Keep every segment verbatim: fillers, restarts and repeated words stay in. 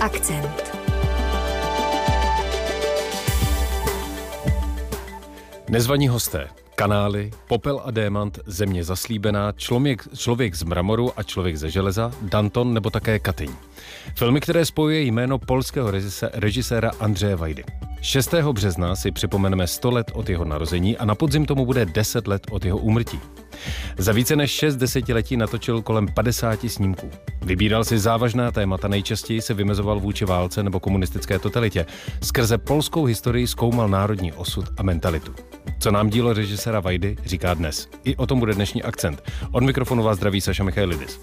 Akcent. Nezvaní hosté, kanály, popel a démant, země zaslíbená, člověk, člověk z mramoru a člověk ze železa, Danton nebo také Katyň. Filmy, které spojuje jméno polského režiséra Andřeje Vajdy. šestého března si připomeneme sto let od jeho narození a na podzim tomu bude deset let od jeho úmrtí. Za více než šest desetiletí natočil kolem padesáti snímků. Vybíral si závažná témata, nejčastěji se vymezoval vůči válce nebo komunistické totalitě. Skrze polskou historii zkoumal národní osud a mentalitu. Co nám dílo režiséra Vajdy říká dnes? I o tom bude dnešní Akcent. Od mikrofonu vás zdraví Saša Michailidis.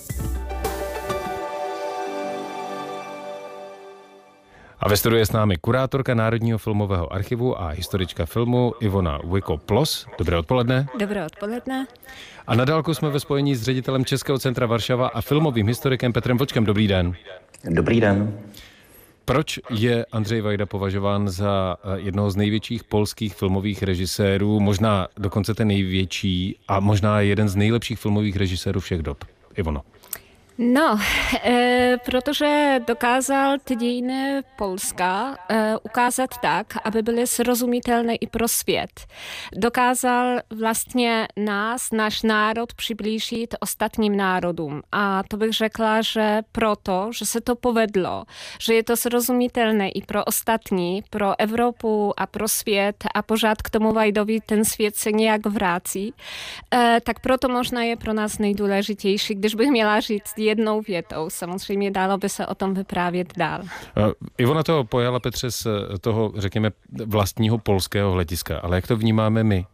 A ve studiu je s námi kurátorka Národního filmového archivu a historička filmu Ivona Wiko-Plos. Dobré odpoledne. Dobré odpoledne. A na dálku jsme ve spojení s ředitelem Českého centra Varšava a filmovým historikem Petrem Vočkem. Dobrý den. Dobrý den. Proč je Andřej Vajda považován za jednoho z největších polských filmových režisérů, možná dokonce ten největší a možná jeden z nejlepších filmových režisérů všech dob? Ivono. No, e, protože dokázal ty dějiny Polska e, ukázat tak, aby byly srozumitelné i pro svět. Dokázal vlastně nás, náš národ přiblížit ostatním národům. A to bych řekla, že proto, že se to povedlo, že je to srozumitelné i pro ostatní, pro Evropu a pro svět a pořád k tomu Vajdovi ten svět se nějak vrací, e, tak proto možná je pro nás nejdůležitější, když bych měla říct jednou větou. Samozřejmě dalo by se o tom vyprávět dál. Ivona to pojala, Petře, z toho, řekněme, vlastního polského hlediska. Ale jak to vnímáme my?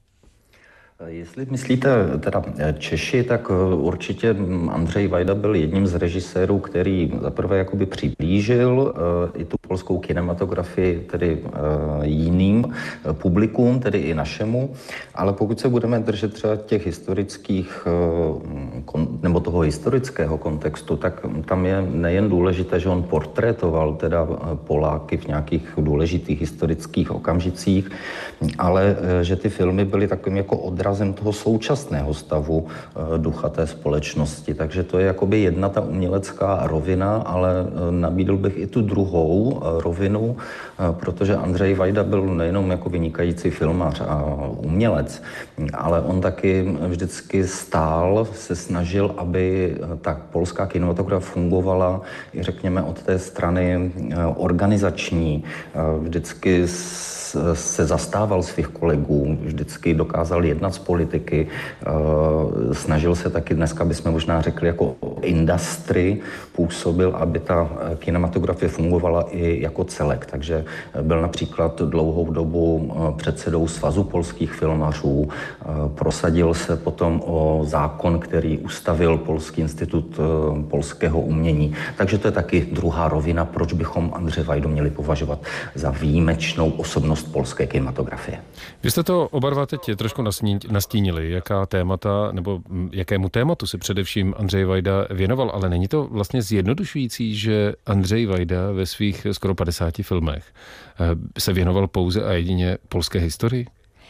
Jestli myslíte teda Češi, tak určitě Andřej Vajda byl jedním z režisérů, který zaprvé jakoby přiblížil i tu polskou kinematografii tedy jiným publikům, tedy i našemu, ale pokud se budeme držet třeba těch historických nebo toho historického kontextu, tak tam je nejen důležité, že on portrétoval teda Poláky v nějakých důležitých historických okamžicích, ale že ty filmy byly takovým jako odrazem toho současného stavu e, ducha té společnosti. Takže to je jakoby jedna ta umělecká rovina, ale e, nabídl bych i tu druhou e, rovinu, e, protože Andřej Vajda byl nejenom jako vynikající filmař a umělec, ale on taky vždycky stál, se snažil, aby ta polská kinematografie fungovala, i řekněme od té strany e, organizační. E, vždycky s, se zastával svých kolegů, vždycky dokázal jednat z politiky, snažil se taky dneska, bychom možná řekli, jako industry, působil, aby ta kinematografie fungovala i jako celek. Takže byl například dlouhou dobu předsedou Svazu polských filmařů, prosadil se potom o zákon, který ustavil Polský institut polského umění. Takže to je taky druhá rovina, proč bychom Andřeje Vajdu měli považovat za výjimečnou osobnost polské kinematografie. Vy jste to oba dva teď trošku nastínili, jaká témata, nebo jakému tématu se především Andřej Vajda věnoval, ale není to vlastně zjednodušující, že Andřej Vajda ve svých skoro padesáti filmech se věnoval pouze a jedině polské historii?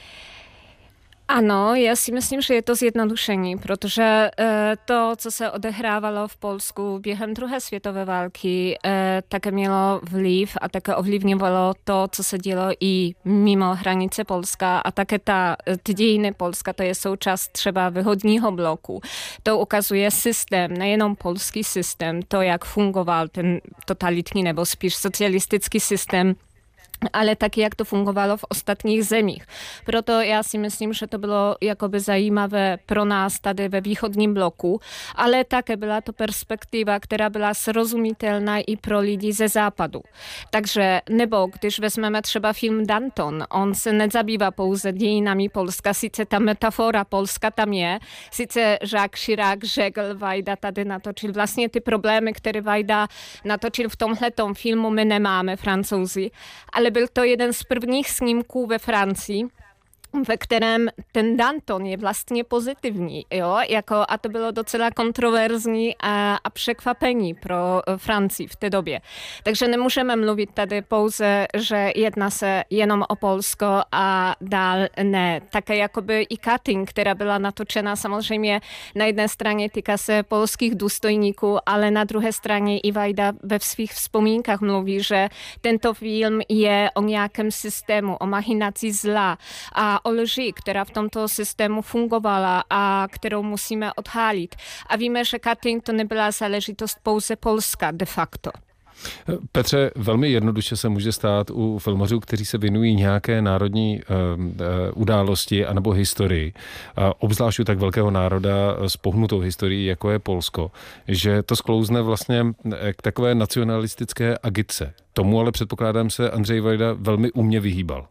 Ano, já si myslím, že je to zjednodušení, protože to, co se odehrávalo v Polsku během druhé světové války, také mělo vliv a také ovlivňovalo to, co se dělo i mimo hranice Polska a také ta, ty dějiny Polska, to je součást třeba východního bloku. To ukazuje systém, nejenom polský systém, to, jak fungoval ten totalitní nebo spíš socialistický systém, ale taky, jak to fungovalo v ostatních zemích. Proto já si myslím, že to bylo jakoby zajímavé pro nás tady ve východním bloku, ale také byla to perspektiva, která byla srozumitelná i pro lidi ze západu. Takže, nebo když vezmeme třeba film Danton, on se nezabývá pouze dějinami Polska, sice ta metafora Polska tam je, sice Jacques Chirac řekl, Vajda tady natočil vlastně ty problémy, které Vajda natočil v tomhletom filmu, my nemáme, Francouzi, ale byl to jeden z prvních snímků ve Francii, ve kterém ten Danton je vlastně pozitivní, jo, jako a to bylo docela kontroverzní a, a překvapení pro Francii v té době. Takže nemůžeme mluvit tady pouze, že jedná se jenom o Polsko a dál ne. Také jakoby i Katyň, která byla natočena samozřejmě na jedné straně týká se polských důstojníků, ale na druhé straně i Vajda ve svých vzpomínkách mluví, že tento film je o nějakém systému, o machinaci zla a o lži, která v tomto systému fungovala a kterou musíme odhalit. A víme, že Katyň to nebyla záležitost pouze Polska de facto. Petře, velmi jednoduše se může stát u filmařů, kteří se věnují nějaké národní uh, uh, události anebo historii, uh, obzvlášť u tak velkého národa s pohnutou historií, jako je Polsko, že to sklouzne vlastně k takové nacionalistické agitce. Tomu ale předpokládám se Andřej Vajda velmi umně vyhýbal.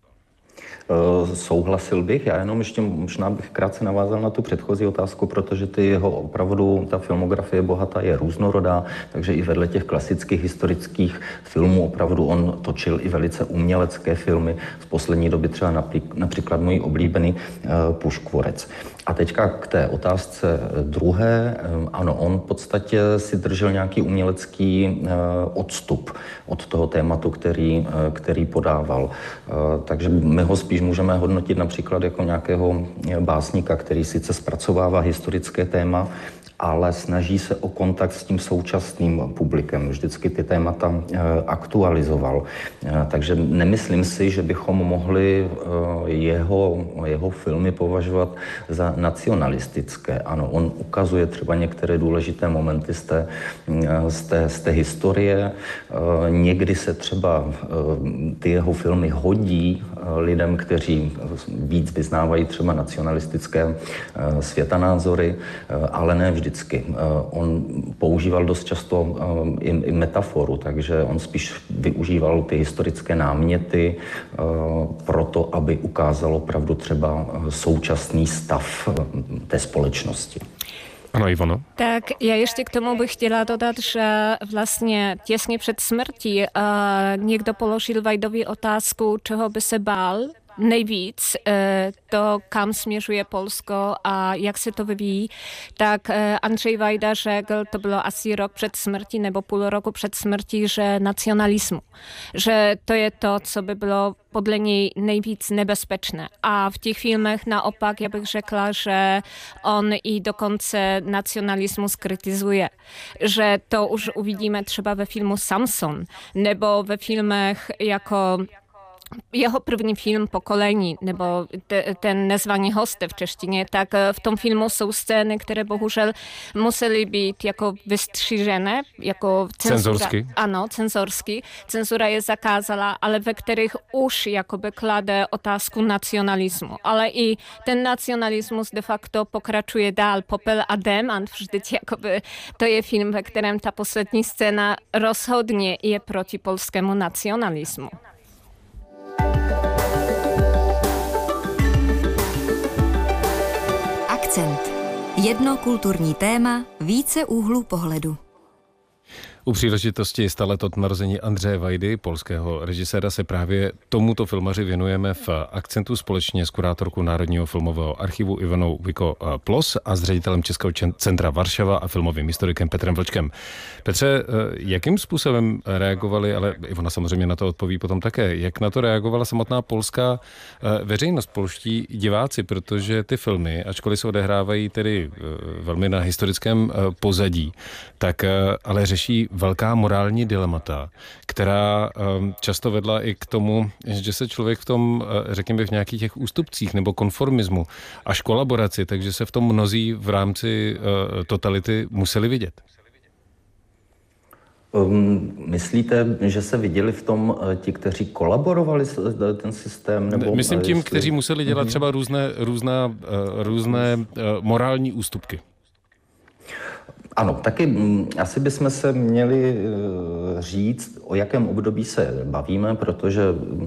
Souhlasil bych, já jenom ještě možná bych krátce navázal na tu předchozí otázku, protože ty jeho opravdu, ta filmografie bohatá je různorodá, takže i vedle těch klasických historických filmů opravdu on točil i velice umělecké filmy, z poslední doby třeba například můj oblíbený Puškvorec. A teďka k té otázce druhé, ano, on v podstatě si držel nějaký umělecký odstup od toho tématu, který, který podával. Takže my ho spíš můžeme hodnotit například jako nějakého básníka, který sice zpracovává historické téma, ale snaží se o kontakt s tím současným publikem. Vždycky ty témata aktualizoval. Takže nemyslím si, že bychom mohli jeho, jeho filmy považovat za nacionalistické. Ano, on ukazuje třeba některé důležité momenty z té, z té, z té historie. Někdy se třeba ty jeho filmy hodí lidem, kteří víc vyznávají třeba nacionalistické světonázory, ale ne vždy. On používal dost často i, i metaforu, takže on spíš využíval ty historické náměty pro to, aby ukázal opravdu třeba současný stav té společnosti. Ano, Ivano. Tak já ještě k tomu bych chtěla dodat, že vlastně těsně před smrtí uh, někdo položil Vajdovi otázku, čeho by se bál nejvíc, to, kam směřuje Polsko a jak se to vyvíjí, tak Andřej Vajda řekl, to bylo asi rok před smrtí nebo půl roku před smrtí, že nacionalismu. Že to je to, co by bylo podle něj nejvíc nebezpečné. A v těch filmech naopak, já bych řekla, že on i dokonce nacionalismus kritizuje. Že to už uvidíme třeba ve filmu Samson nebo ve filmech jako jeho první film Pokolení, nebo te, ten Nezvaní hosté v češtině, tak v tom filmu jsou scény, které bohužel musely být jako vystřížené, jako cenzura. Cenzorsky. Ano, cenzorsky. Cenzura je zakázala, ale ve kterých už jakoby klade otázku nacionalismu. Ale i ten nacionalismus de facto pokračuje dál. Popel a démant, vždyť jakoby to je film, ve kterém ta poslední scéna rozhodně je proti polskému nacionalismu. Akcent. Jedno kulturní téma, více úhlů pohledu. U příležitosti sta let od narození Andřeje Vajdy, polského režiséra, se právě tomuto filmaři věnujeme v Akcentu společně s kurátorkou Národního filmového archivu Ivanou Viko Plos a s ředitelem Českého centra Varšava a filmovým historikem Petrem Vlčkem. Petře, jakým způsobem reagovali, ale Ivana samozřejmě na to odpoví potom také, jak na to reagovala samotná polská veřejnost, polští diváci, protože ty filmy, ačkoliv se odehrávají tedy velmi na historickém pozadí, tak ale řeší velká morální dilemata, která často vedla i k tomu, že se člověk v tom, řekněme, v nějakých těch ústupcích nebo konformismu až kolaboraci, takže se v tom mnozí v rámci totality museli vidět. Um, myslíte, že se viděli v tom ti, kteří kolaborovali ten systém? Nebo Myslím tím, jestli... kteří museli dělat třeba různé, různé, různé morální ústupky. Ano, taky m, asi bychom se měli e, říct, o jakém období se bavíme, protože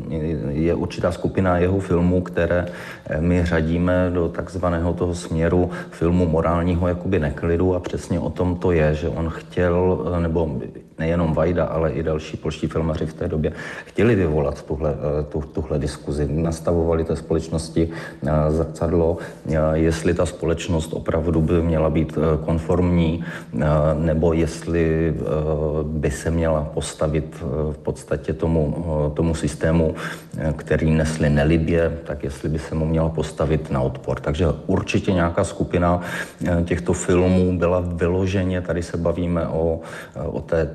je určitá skupina jeho filmů, které my řadíme do takzvaného toho směru filmu morálního jakoby neklidu a přesně o tom to je, že on chtěl, nebo nejenom Vajda, ale i další polští filmaři v té době chtěli vyvolat tuhle, tu, tuhle diskuzi. Nastavovali té společnosti zrcadlo, jestli ta společnost opravdu by měla být konformní, nebo jestli by se měla postavit v podstatě tomu, tomu systému, který nesli nelibě, tak jestli by se mu měla postavit na odpor. Takže určitě nějaká skupina těchto filmů byla vyloženě, tady se bavíme o, o té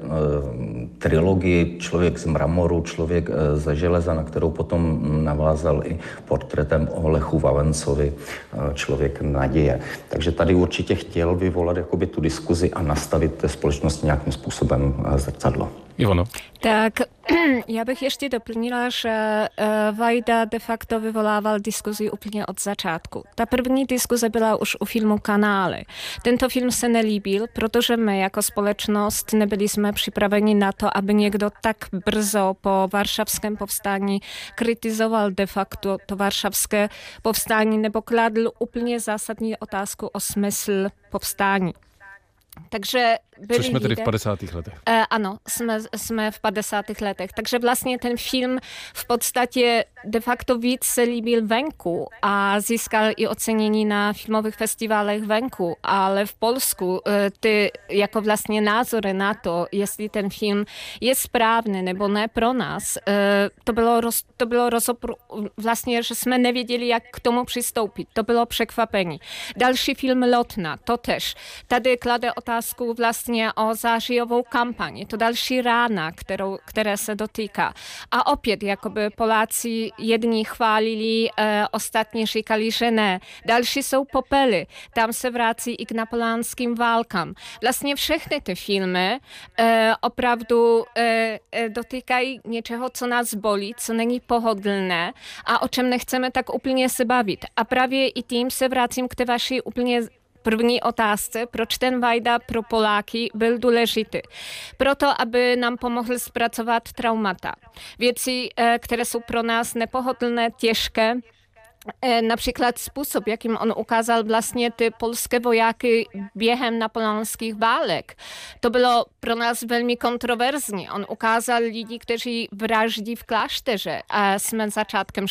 trilogii Člověk z mramoru, Člověk ze železa, na kterou potom navázal i portrétem o Lechu Wałęsovi, Člověk naděje. Takže tady určitě chtěl vyvolat jakoby tu diskuzi a nastavit té společnosti nějakým způsobem zrcadlo. Ivano. Tak já bych ještě doplnila, že Vajda de facto vyvolával diskuzi úplně od začátku. Ta první diskuze byla už u filmu Kanály. Tento film se nelíbil, protože my jako společnost nebyli jsme připraveni na to, aby někdo tak brzo po varšavském povstání kritizoval de facto to varšavské povstání nebo kladl úplně zásadní otázku o smysl povstání. Takže Což jsme tedy v padesátých letech. Uh, ano, jsme, jsme v padesátých letech. Takže vlastně ten film v podstatě de facto víc se líbil venku a získal i ocenění na filmových festivalech venku, ale v Polsku uh, ty jako vlastně názory na to, jestli ten film je správný nebo ne pro nás, uh, to bylo, roz, to bylo rozopr... vlastně, že jsme nevěděli, jak k tomu přistoupit. To bylo překvapení. Další film Lotna, to tež. Tady klade otázku vlastně o zářijovou kampaň. Je to další rána, kterou, které se dotýká. A opět, jakoby Poláci jedni chválili, e, ostatní říkali, že ne. Další jsou popely. Tam se vrací i k napoleonským válkám. Vlastně všechny ty filmy e, opravdu e, e, dotýkají něčeho, co nás bolí, co není pohodlné a o čem nechceme tak úplně se bavit. A právě i tím se vracím k té vaší úplně první otázce, proč ten Vajda pro Poláky byl důležitý. Proto, aby nám pomohl zpracovat traumata. Věci, které jsou pro nás nepohodlné, těžké, například způsob, jakým on ukázal vlastně ty polské vojáky během napoleonských válek. To bylo pro nás velmi kontroverzní. On ukázal lidi, kteří vraždí v klášteře a jsme začátkem